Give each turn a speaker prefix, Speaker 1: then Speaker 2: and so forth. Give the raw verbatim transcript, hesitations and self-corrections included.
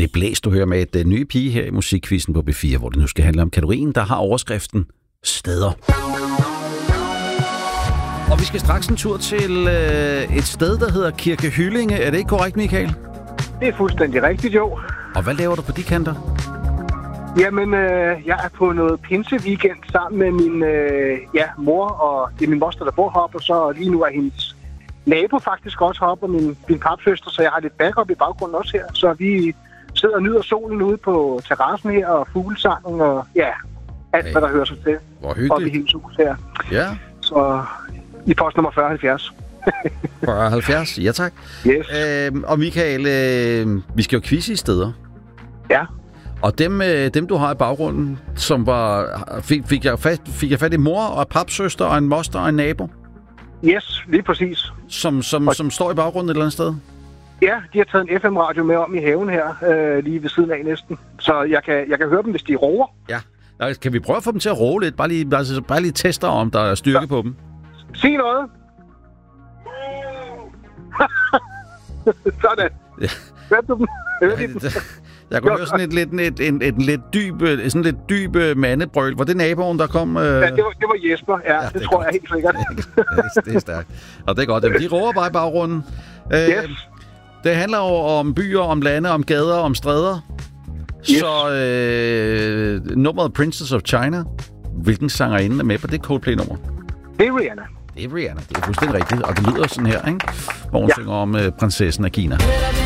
Speaker 1: Det er Blæs, du hører med et uh, nye pige her i Musikquizzen på B fire, hvor det nu skal handle om kategorien, der har overskriften Steder. Og vi skal straks en tur til uh, et sted, der hedder Kirke Hyllinge. Er det ikke korrekt, Michael?
Speaker 2: Det er fuldstændig rigtigt, jo.
Speaker 1: Og hvad laver du på de kanter?
Speaker 2: Jamen, øh, jeg er på noget pinseweekend sammen med min øh, ja, mor, og det er min moster, der bor heroppe, og så lige nu er hendes nabo faktisk også heroppe, og min, min papsøster, så jeg har lidt backup i baggrunden også her. Så vi sidder og nyder solen ude på terrassen her, og fuglesangen, og ja, alt hey. Hvad der hører sig til.
Speaker 1: Hvor hyggeligt.
Speaker 2: Oppe i hendes hus her.
Speaker 1: Ja.
Speaker 2: Så i post nummer fyrre halvfjerds.
Speaker 1: fyrre halvfjerds, ja tak.
Speaker 2: Yes.
Speaker 1: Øh, og Michael, øh, vi skal jo quizze i steder.
Speaker 2: Ja.
Speaker 1: Og dem, øh, dem du har i baggrunden, som var, fik, fik, jeg fat, fik jeg fat i mor og papsøster og en moster og en nabo?
Speaker 2: Yes, lige præcis.
Speaker 1: Som, som,
Speaker 2: og...
Speaker 1: som står i baggrunden et eller andet sted?
Speaker 2: Ja, de har taget en F M-radio med om i haven her, øh, lige ved siden af næsten. Så jeg kan, jeg kan høre dem, hvis de roer.
Speaker 1: Ja. Nå, kan vi prøve at få dem til at roe lidt? Bare lige, altså, bare lige tester, om der er styrke så. På dem.
Speaker 2: Sig noget. Sådan.
Speaker 1: Ja.
Speaker 2: Hørte du dem? Hørte
Speaker 1: ja,
Speaker 2: dem?
Speaker 1: Jeg kunne høre sådan et, et, et, et, et lidt dyb, sådan lidt dyb mandebrøl. Var det naboen, der kom? Øh...
Speaker 2: Ja, det var, det var Jesper. Ja, ja det, det tror godt. Jeg helt sikkert.
Speaker 1: Ja, det er stærkt. Og det er godt. De roer bare i baggrunden. Øh,
Speaker 2: yes.
Speaker 1: Det handler jo om byer, om lande, om gader, om stræder. Yes. Så øh, nummeret Princess of China. Hvilken sangerinde er med på det Coldplay-nummer?
Speaker 2: Det er Rihanna.
Speaker 1: Det er Rihanna. Det er fuldstændig rigtigt. Og det lyder sådan her, ikke? Hvor hun ja. synger om øh, prinsessen af Kina.